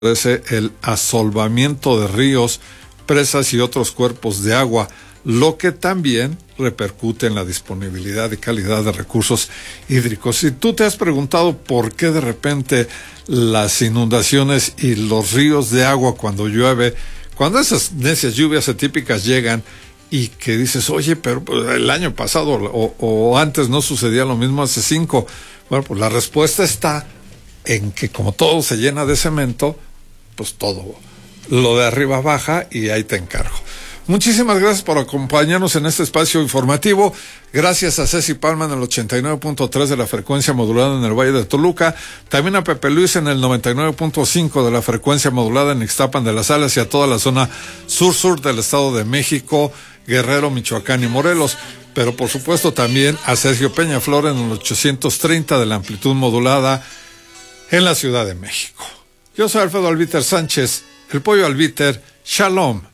favorece el asolvamiento de ríos, presas y otros cuerpos de agua, lo que también repercute en la disponibilidad y calidad de recursos hídricos. Si tú te has preguntado por qué de repente las inundaciones y los ríos de agua cuando llueve, cuando esas necias lluvias atípicas llegan y que dices, oye, pero el año pasado o antes no sucedía lo mismo, hace 5, bueno, pues la respuesta está en que como todo se llena de cemento, pues todo lo de arriba baja y ahí te encargo. Muchísimas gracias por acompañarnos en este espacio informativo. Gracias a Ceci Palma en el 89.3 de la frecuencia modulada en el Valle de Toluca. También a Pepe Luis en el 99.5 de la frecuencia modulada en Ixtapan de las Salas y a toda la zona sur-sur del Estado de México, Guerrero, Michoacán y Morelos. Pero por supuesto también a Sergio Peñaflor en el 830 de la amplitud modulada en la Ciudad de México. Yo soy Alfredo Albiter Sánchez, el Pollo Albiter. Shalom.